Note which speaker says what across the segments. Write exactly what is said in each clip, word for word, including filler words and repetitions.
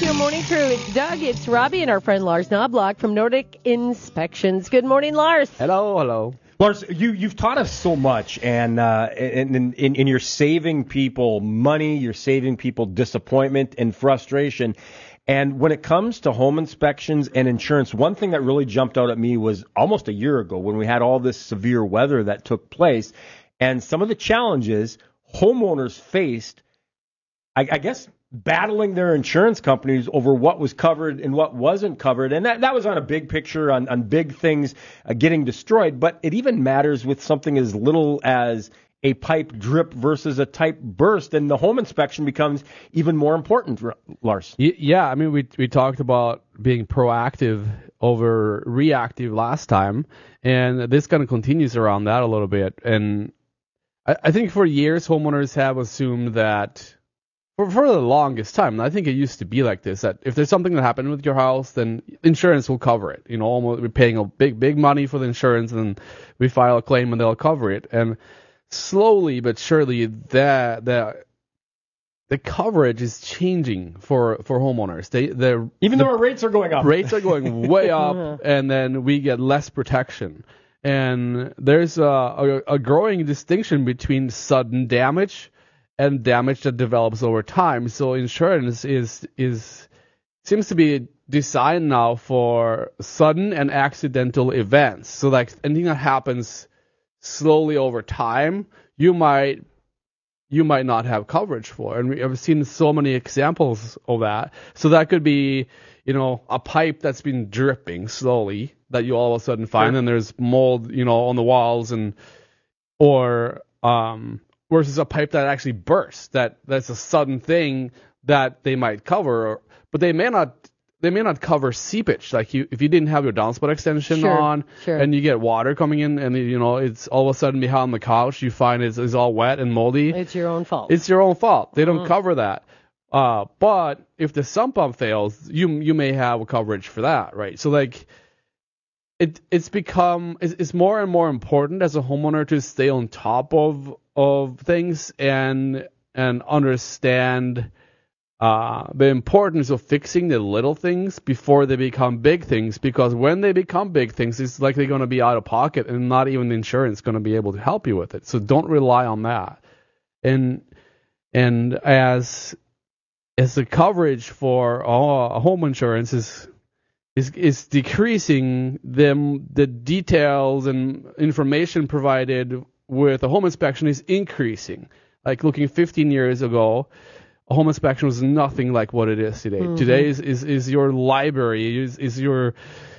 Speaker 1: to your morning crew. It's Doug, it's Robbie, and our friend Lars Knobloch from Nordic Inspections. Good morning, Lars.
Speaker 2: Hello, hello.
Speaker 3: Lars, you, you've taught us so much, and uh, in, in, in you're saving people money, you're saving people disappointment and frustration. And when it comes to home inspections and insurance, one thing that really jumped out at me was almost a year ago when we had all this severe weather that took place, and some of the challenges homeowners faced, I, I guess, battling their insurance companies over what was covered and what wasn't covered. And that, that was on a big picture, on, on big things uh, getting destroyed. But it even matters with something as little as a pipe drip versus a pipe burst. And the home inspection becomes even more important, Lars.
Speaker 2: Yeah, I mean, we we talked about being proactive over reactive last time. And this kind of continues around that a little bit. And I, I think for years, homeowners have assumed that For, for the longest time, and I think it used to be like this, that if there's something that happened with your house, then insurance will cover it. You know, almost we're paying a big, big money for the insurance, and we file a claim and they'll cover it. And slowly but surely, that the the coverage is changing for, for homeowners. They they
Speaker 3: even though our rates are going up,
Speaker 2: rates are going way up, and then we get less protection. And there's a, a, a growing distinction between sudden damage and damage that develops over time. So insurance is is seems to be designed now for sudden and accidental events. So like anything that happens slowly over time, you might you might not have coverage for. And we have seen so many examples of that. So that could be, you know, a pipe that's been dripping slowly that you all of a sudden find, and there's mold, you know, on the walls, and or um versus a pipe that actually bursts, that that's a sudden thing that they might cover, but they may not they may not cover seepage. Like you, if you didn't have your downspout extension
Speaker 1: sure,
Speaker 2: on,
Speaker 1: sure.
Speaker 2: and you get water coming in, and you know it's all of a sudden behind the couch, you find it's, it's all wet and moldy.
Speaker 1: It's your own fault.
Speaker 2: It's your own fault. They don't
Speaker 1: uh-huh.
Speaker 2: cover that. Uh, but if the sump pump fails, you you may have a coverage for that, right? So like. It it's become it's, it's more and more important as a homeowner to stay on top of of things and and understand uh, the importance of fixing the little things before they become big things. Because when they become big things, it's likely going to be out of pocket, and not even the insurance going to be able to help you with it. So don't rely on that. And and as as the coverage for uh, home insurance is. Is is decreasing, them the details and information provided with a home inspection is increasing. Like looking fifteen years ago, a home inspection was nothing like what it is today.
Speaker 1: Mm-hmm.
Speaker 2: Today is, is, is your library, is is your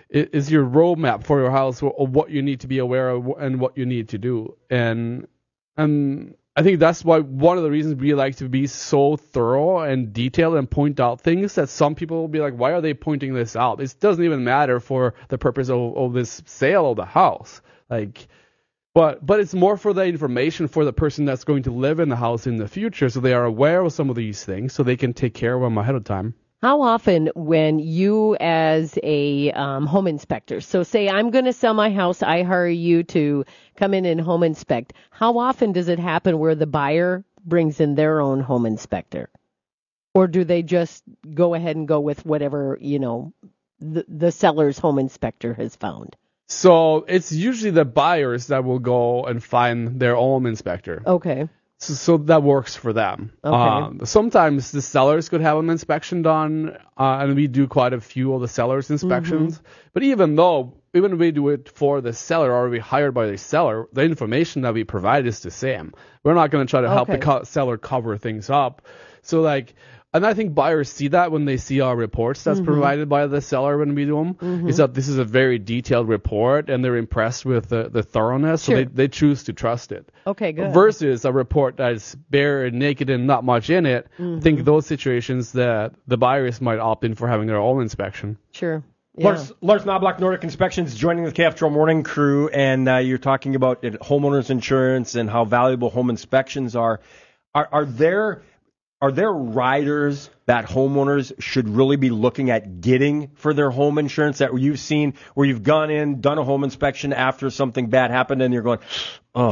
Speaker 2: is your roadmap for your house of what you need to be aware of and what you need to do. And and I think that's why one of the reasons we like to be so thorough and detailed and point out things that some people will be like, why are they pointing this out? It doesn't even matter for the purpose of, of this sale of the house. Like, but but it's more for the information for the person that's going to live in the house in the future, so they are aware of some of these things, so they can take care of them ahead of time.
Speaker 1: How often, when you as a um, home inspector, so say I'm going to sell my house, I hire you to come in and home inspect, how often does it happen where the buyer brings in their own home inspector? Or do they just go ahead and go with whatever, you know, the, the seller's home inspector has found?
Speaker 2: So it's usually the buyers that will go and find their own inspector.
Speaker 1: Okay.
Speaker 2: So, so that works for them.
Speaker 1: Okay.
Speaker 2: Um, sometimes the sellers could have an inspection done, uh, and we do quite a few of the sellers' inspections. Mm-hmm. But even though, even if we do it for the seller or we hired by the seller, the information that we provide is the same. We're not going to try to help
Speaker 1: okay.
Speaker 2: the co- seller cover things up. So like, and I think buyers see that when they see our reports that's mm-hmm. provided by the seller when we do them, mm-hmm. is that this is a very detailed report, and they're impressed with the, the thoroughness,
Speaker 1: sure.
Speaker 2: so they, they choose to trust it.
Speaker 1: Okay, good.
Speaker 2: Versus a report that's bare and naked and not much in it. Mm-hmm. I think those situations that the buyers might opt in for having their own inspection.
Speaker 1: Sure. Yeah.
Speaker 3: Lars, Lars Knobloch, Nordic Inspections, joining the K F T R Morning Crew, and uh, you're talking about homeowners insurance and how valuable home inspections are. Are, are there... Are there riders that homeowners should really be looking at getting for their home insurance that you've seen where you've gone in, done a home inspection after something bad happened, and you're going, oh,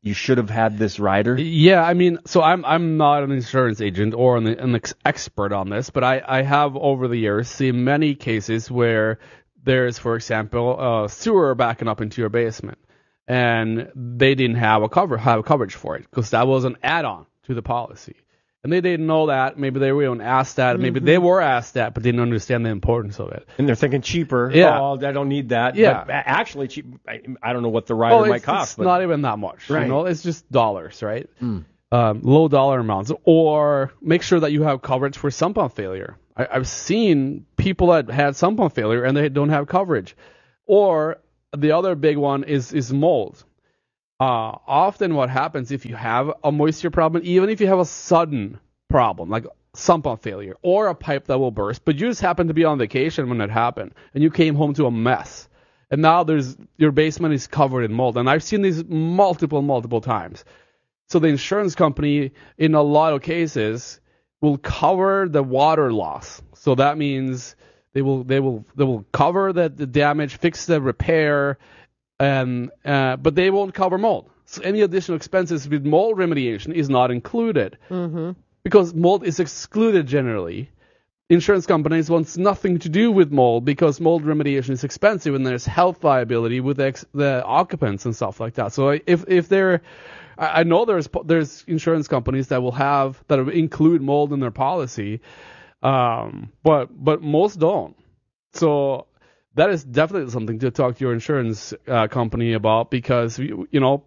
Speaker 3: you should have had this rider?
Speaker 2: Yeah, I mean, so I'm I'm not an insurance agent or an, an ex- expert on this, but I, I have over the years seen many cases where there's, for example, a sewer backing up into your basement, and they didn't have a cover have coverage for it because that was an add-on to the policy. And they didn't know that. Maybe they weren't asked that. Maybe mm-hmm. they were asked that, but didn't understand the importance of it.
Speaker 3: And they're thinking cheaper.
Speaker 2: Yeah.
Speaker 3: Oh, I don't need that.
Speaker 2: Yeah.
Speaker 3: But actually, cheap, I, I don't know what the rider
Speaker 2: well,
Speaker 3: might cost.
Speaker 2: It's
Speaker 3: but...
Speaker 2: not even that much.
Speaker 3: Right.
Speaker 2: You know, it's just dollars, right?
Speaker 3: Mm.
Speaker 2: Um, low dollar amounts. Or make sure that you have coverage for sump pump failure. I, I've seen people that had sump pump failure and they don't have coverage. Or the other big one is is mold. Uh, often what happens if you have a moisture problem, even if you have a sudden problem, like sump pump failure or a pipe that will burst, but you just happened to be on vacation when it happened and you came home to a mess. And now there's your basement is covered in mold. And I've seen these multiple, multiple times. So the insurance company, in a lot of cases, will cover the water loss. So that means they will they will they will cover the, the damage, fix the repair, and uh, but they won't cover mold. So any additional expenses with mold remediation is not included.
Speaker 1: Mm-hmm.
Speaker 2: Because mold is excluded generally. Insurance companies want nothing to do with mold because mold remediation is expensive and there's health liability with the, ex- the occupants and stuff like that. So if if they're, I know there's there's insurance companies that will have that will include mold in their policy, um, but but most don't. So that is definitely something to talk to your insurance uh, company about because you, you know.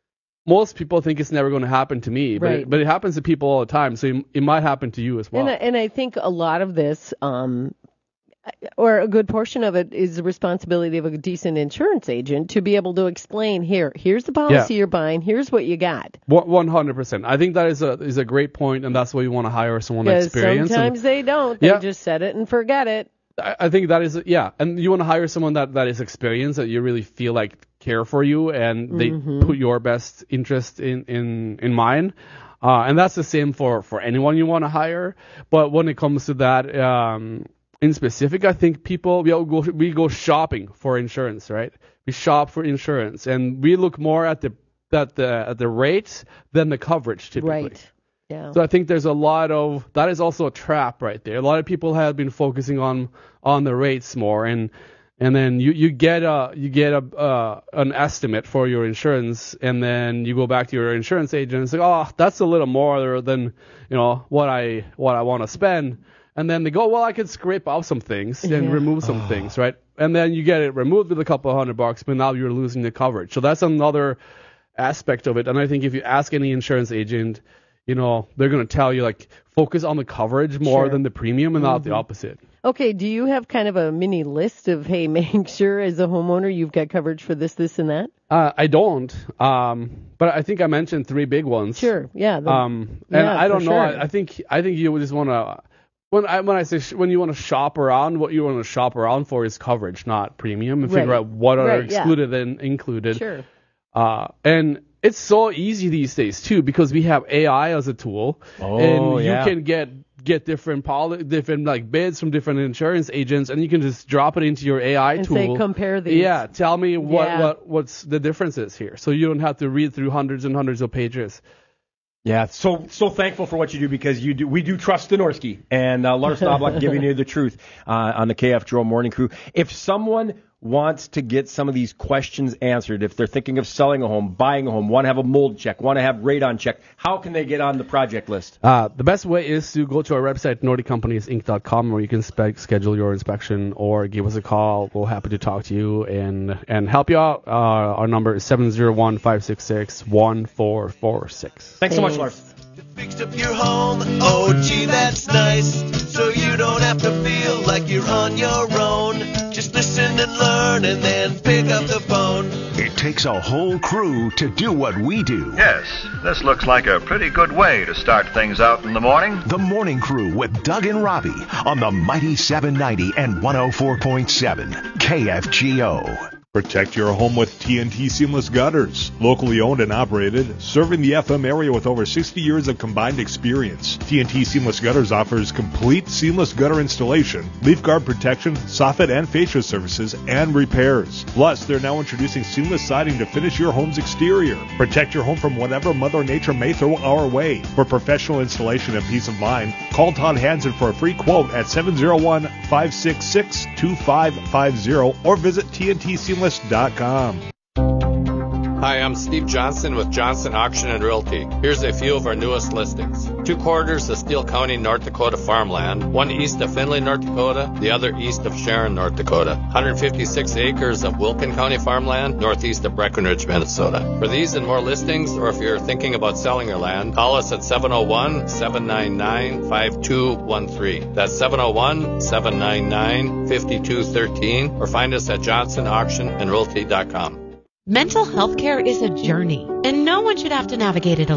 Speaker 2: Most people think it's never going to happen to me, but,
Speaker 1: right.
Speaker 2: it, but it happens to people all the time, so it, it might happen to you as well.
Speaker 1: And I, and I think a lot of this, um, or a good portion of it, is the responsibility of a decent insurance agent to be able to explain, here, here's the policy yeah. you're buying, here's what you got.
Speaker 2: one hundred percent. I think that is a is a great point, and that's why you want to hire someone experienced.
Speaker 1: Sometimes and, they don't. They yeah. just set it and forget it.
Speaker 2: I think that is, yeah, and you want to hire someone that, that is experienced, that you really feel like care for you, and they
Speaker 1: mm-hmm.
Speaker 2: put your best interest in, in, in mind. Uh, and that's the same for, for anyone you want to hire. But when it comes to that, um, in specific, I think people, we all go, we go shopping for insurance, right? We shop for insurance, and we look more at the, at the, at the rates than the coverage typically.
Speaker 1: Right. Yeah.
Speaker 2: So I think there's a lot of that is also a trap right there. A lot of people have been focusing on on the rates more, and and then you, you get a you get a uh, an estimate for your insurance, and then you go back to your insurance agent and say, oh, that's a little more than you know what I what I want to spend, and then they go, well, I could scrape off some things and
Speaker 1: yeah.
Speaker 2: remove some oh. things, right? And then you get it removed with a couple of hundred bucks, but now you're losing the coverage. So that's another aspect of it. And I think if you ask any insurance agent, you know, they're going to tell you, like, focus on the coverage more
Speaker 1: sure.
Speaker 2: than the premium and mm-hmm. not the opposite.
Speaker 1: Okay, do you have kind of a mini list of, hey, make sure as a homeowner you've got coverage for this, this, and that?
Speaker 2: Uh, I don't, um, but I think I mentioned three big ones.
Speaker 1: Sure, yeah. The,
Speaker 2: um, and
Speaker 1: yeah,
Speaker 2: I don't know,
Speaker 1: sure.
Speaker 2: I, I think I think you just want to, when I when I say sh- when you want to shop around, what you want to shop around for is coverage, not premium, and
Speaker 1: right.
Speaker 2: figure out what are
Speaker 1: right,
Speaker 2: excluded
Speaker 1: yeah.
Speaker 2: and included.
Speaker 1: Sure.
Speaker 2: Uh, and it's so easy these days too because we have A I as a tool,
Speaker 3: oh,
Speaker 2: and
Speaker 3: yeah.
Speaker 2: you can get get different poli- different like bids from different insurance agents, and you can just drop it into your A I
Speaker 1: and
Speaker 2: tool.
Speaker 1: say compare these.
Speaker 2: Yeah, tell me what,
Speaker 1: yeah.
Speaker 2: what what's the differences here, so you don't have to read through hundreds and hundreds of pages.
Speaker 3: Yeah, so so thankful for what you do because you do we do trust Stanorsky and uh, Lars Knobloch giving you the truth uh, on the K F G O Morning Crew. If someone wants to get some of these questions answered, if they're thinking of selling a home, buying a home, want to have a mold check, want to have radon check, how can they get on the project list?
Speaker 2: Uh, the best way is to go to our website, nordic companies inc dot com, where you can spe- schedule your inspection or give us a call. We're happy to talk to you and, and help you out. Uh, our number is seven zero one, five six six, one four four six.
Speaker 3: Thanks so much, Lars.
Speaker 4: Fixed up your home, oh gee, that's nice. So you don't have to feel like you're on your own. Just listen and learn and then pick up the phone.
Speaker 5: It takes a whole crew to do what we do.
Speaker 6: Yes, this looks like a pretty good way to start things out in the morning.
Speaker 5: The Morning Crew with Doug and Robbie on the mighty seven ninety and one oh four point seven K F G O.
Speaker 7: Protect your home with T N T Seamless Gutters. Locally owned and operated, serving the F M area with over sixty years of combined experience. T N T Seamless Gutters offers complete seamless gutter installation, leaf guard protection, soffit and fascia services, and repairs. Plus, they're now introducing seamless siding to finish your home's exterior. Protect your home from whatever Mother Nature may throw our way. For professional installation and peace of mind, call Todd Hansen for a free quote at seven oh one, five six six, two five five zero or visit T N T Seamless dot com.
Speaker 8: Hi, I'm Steve Johnson with Johnson Auction and Realty. Here's a few of our newest listings. Two quarters of Steele County, North Dakota farmland, one east of Findlay, North Dakota, the other east of Sharon, North Dakota. one hundred fifty-six acres of Wilkin County farmland, northeast of Breckenridge, Minnesota. For these and more listings, or if you're thinking about selling your land, call us at seven oh one, seven nine nine, five two one three. That's seven oh one, seven nine nine, five two one three, or find us at johnson auction and realty dot com.
Speaker 9: Mental health care is a journey, and no one should have to navigate it alone.